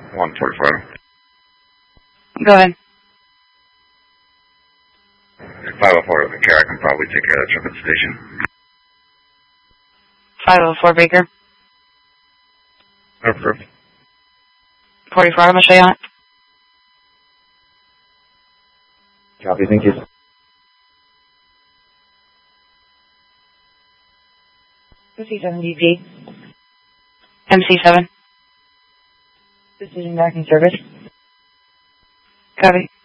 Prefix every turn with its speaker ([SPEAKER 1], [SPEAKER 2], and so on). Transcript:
[SPEAKER 1] 144.
[SPEAKER 2] Go ahead.
[SPEAKER 1] 504 is the care. I can probably take care of that truck at the station.
[SPEAKER 2] 504 Baker.
[SPEAKER 1] Approved.
[SPEAKER 2] 44, I'm going to show you on it.
[SPEAKER 1] Copy, thank you.
[SPEAKER 2] MC7 DP. MC7. Decision Backing Service. Copy.